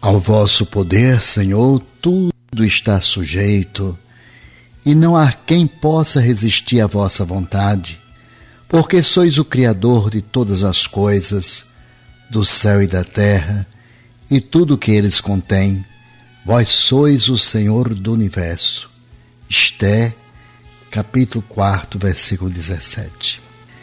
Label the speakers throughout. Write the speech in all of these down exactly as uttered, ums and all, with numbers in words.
Speaker 1: Ao vosso poder, Senhor, tudo está sujeito, e não há quem possa resistir à vossa vontade, porque sois o Criador de todas as coisas, do céu e da terra, e tudo o que eles contêm. Vós sois o Senhor do universo. Esté, capítulo quatro, versículo dezessete.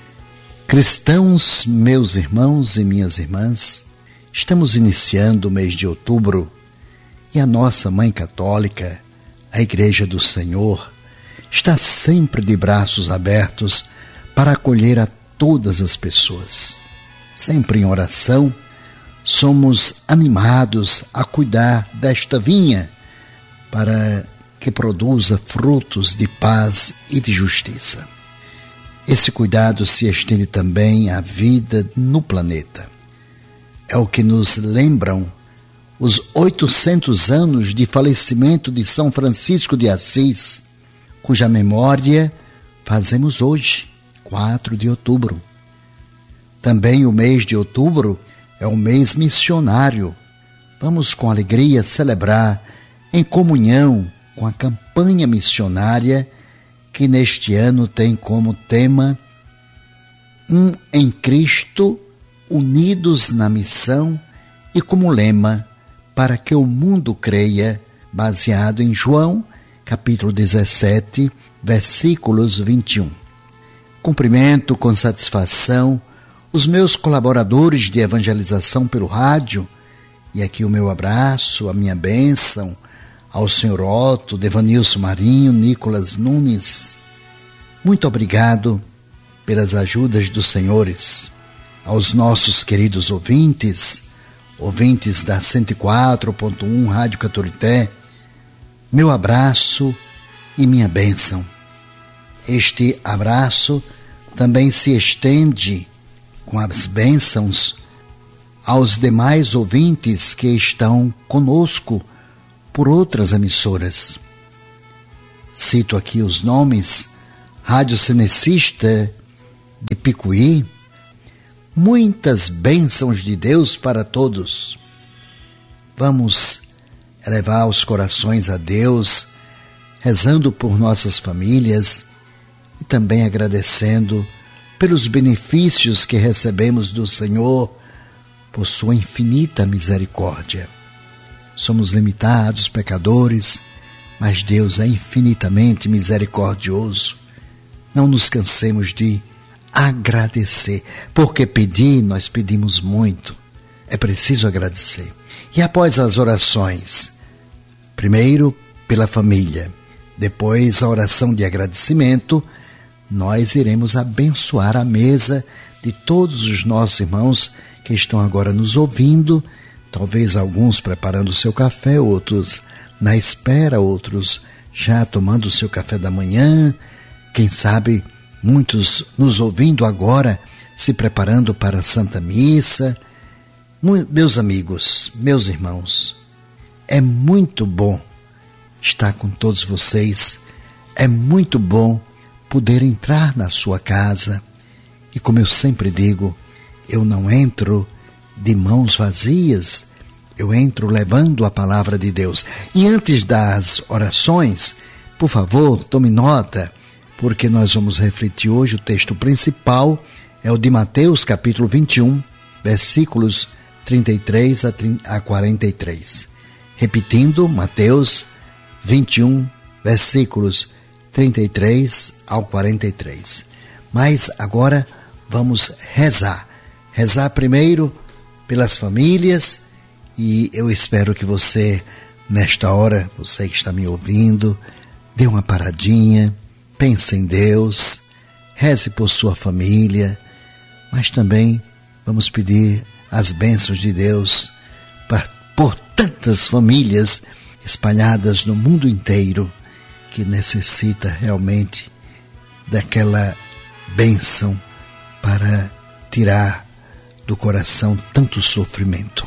Speaker 1: Cristãos, meus irmãos e minhas irmãs, estamos iniciando o mês de outubro e a nossa Mãe Católica, a Igreja do Senhor, está sempre de braços abertos para acolher a todas as pessoas. Sempre em oração, somos animados a cuidar desta vinha para que produza frutos de paz e de justiça. Esse cuidado se estende também à vida no planeta. É o que nos lembram os oitocentos anos de falecimento de São Francisco de Assis, cuja memória fazemos hoje, quatro de outubro. Também o mês de outubro é um mês missionário. Vamos com alegria celebrar em comunhão com a campanha missionária que neste ano tem como tema Um em Cristo, unidos na missão, e como lema, para que o mundo creia, baseado em João, capítulo dezessete, versículos vinte e um. Cumprimento com satisfação os meus colaboradores de evangelização pelo rádio, e aqui o meu abraço, a minha bênção ao senhor Otto, Devanilson Marinho, Nicolas Nunes. Muito obrigado pelas ajudas dos senhores. Aos nossos queridos ouvintes, ouvintes da cento e quatro ponto um Rádio Caturité, meu abraço e minha bênção. Este abraço também se estende com as bênçãos aos demais ouvintes que estão conosco por outras emissoras. Cito aqui os nomes: Rádio Cenecista de Picuí. Muitas bênçãos de Deus para todos. Vamos elevar os corações a Deus, rezando por nossas famílias e também agradecendo pelos benefícios que recebemos do Senhor por sua infinita misericórdia. Somos limitados, pecadores, mas Deus é infinitamente misericordioso. Não nos cansemos de agradecer, porque pedir, nós pedimos muito. É preciso agradecer. E após as orações, primeiro pela família, depois a oração de agradecimento, nós iremos abençoar a mesa de todos os nossos irmãos que estão agora nos ouvindo, talvez alguns preparando o seu café, outros na espera, outros já tomando o seu café da manhã, quem sabe muitos nos ouvindo agora, se preparando para a Santa Missa. Meus amigos, meus irmãos, é muito bom estar com todos vocês, é muito bom poder entrar na sua casa, e como eu sempre digo, eu não entro de mãos vazias, eu entro levando a palavra de Deus. E antes das orações, por favor, tome nota, porque nós vamos refletir hoje, o texto principal é o de Mateus, capítulo vinte e um, versículos trinta e três a quarenta e três. Repetindo, Mateus vinte e um, versículos trinta e três ao quarenta e três. Mas agora vamos rezar. Rezar primeiro pelas famílias, e eu espero que você, nesta hora, você que está me ouvindo, dê uma paradinha, pense em Deus, reze por sua família, mas também vamos pedir as bênçãos de Deus por tantas famílias espalhadas no mundo inteiro, que necessita realmente daquela bênção para tirar do coração tanto sofrimento.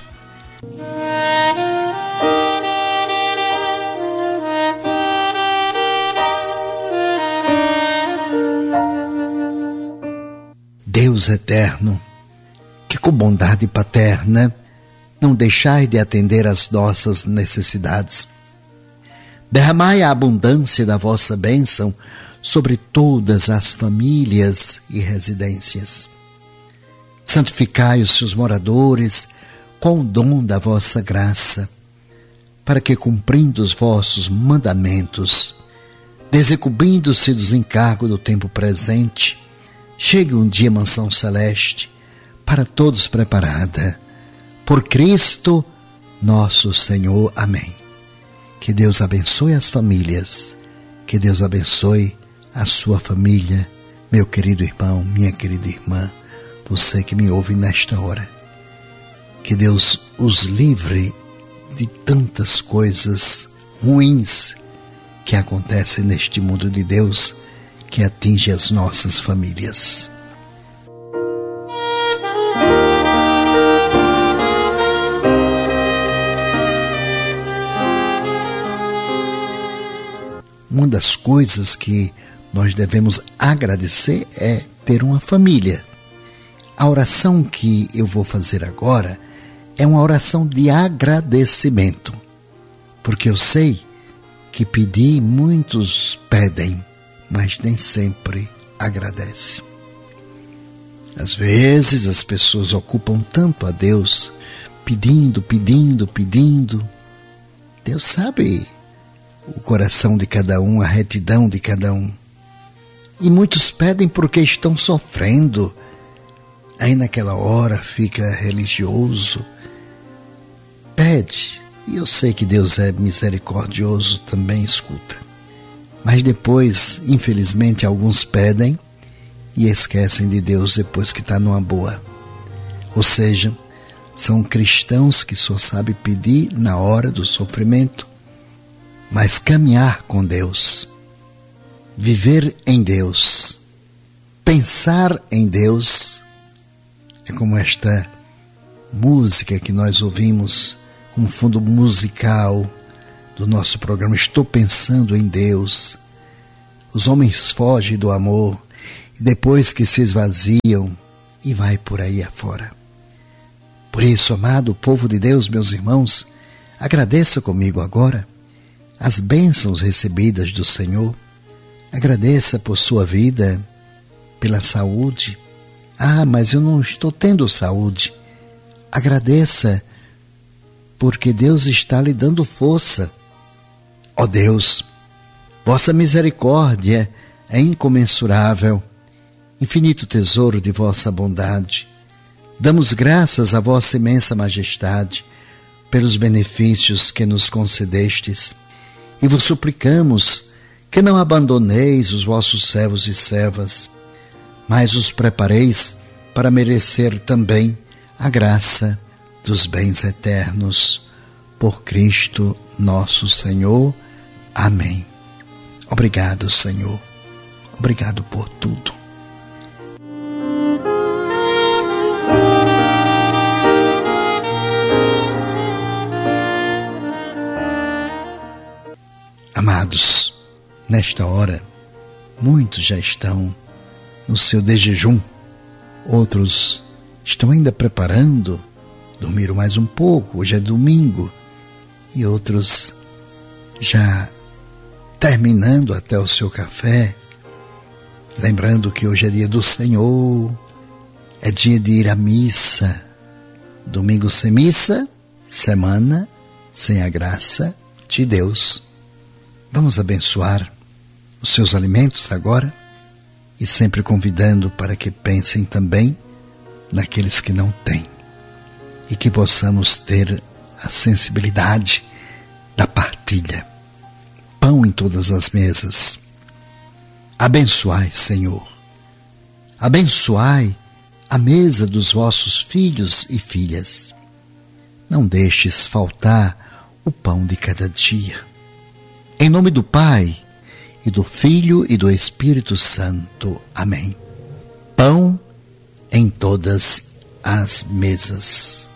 Speaker 1: Deus eterno, que com bondade paterna não deixai de atender às nossas necessidades. Derramai a abundância da vossa bênção sobre todas as famílias e residências. Santificai os seus moradores com o dom da vossa graça, para que, cumprindo os vossos mandamentos, desencumbindo-se dos encargos do tempo presente, chegue um dia mansão celeste, para todos preparada, por Cristo nosso Senhor. Amém. Que Deus abençoe as famílias, que Deus abençoe a sua família, meu querido irmão, minha querida irmã, você que me ouve nesta hora. Que Deus os livre de tantas coisas ruins que acontecem neste mundo de Deus, que atinge as nossas famílias. Uma das coisas que nós devemos agradecer é ter uma família. A oração que eu vou fazer agora é uma oração de agradecimento, porque eu sei que pedir muitos pedem, mas nem sempre agradecem. Às vezes as pessoas ocupam tanto a Deus, pedindo, pedindo, pedindo. Deus sabe o coração de cada um, a retidão de cada um. E muitos pedem porque estão sofrendo. Aí naquela hora fica religioso, pede, e eu sei que Deus é misericordioso, também escuta. Mas depois, infelizmente, alguns pedem e esquecem de Deus depois que está numa boa. Ou seja, são cristãos que só sabem pedir na hora do sofrimento, mas caminhar com Deus, viver em Deus, pensar em Deus, é como esta música que nós ouvimos como fundo musical do nosso programa. Estou pensando em Deus. Os homens fogem do amor e depois que se esvaziam e vai por aí afora. Por isso, amado povo de Deus, meus irmãos, agradeça comigo agora as bênçãos recebidas do Senhor. Agradeça por sua vida, pela saúde. Ah, mas eu não estou tendo saúde. Agradeça, porque Deus está lhe dando força. Ó Deus, vossa misericórdia é incomensurável, infinito tesouro de vossa bondade. Damos graças à vossa imensa majestade pelos benefícios que nos concedestes e vos suplicamos que não abandoneis os vossos servos e servas, mas os prepareis para merecer também a graça dos bens eternos. Por Cristo nosso Senhor. Amém. Obrigado, Senhor. Obrigado por tudo. Amados, nesta hora, muitos já estão no seu de jejum, outros estão ainda preparando, dormiram mais um pouco, hoje é domingo, e outros já terminando até o seu café, lembrando que hoje é dia do Senhor, é dia de ir à missa. Domingo sem missa, semana sem a graça de Deus. Vamos abençoar os seus alimentos agora e sempre convidando para que pensem também naqueles que não têm e que possamos ter a sensibilidade da partilha. Pão em todas as mesas. Abençoai, Senhor. Abençoai a mesa dos vossos filhos e filhas. Não deixes faltar o pão de cada dia. Em nome do Pai, e do Filho e do Espírito Santo. Amém. Pão em todas as mesas.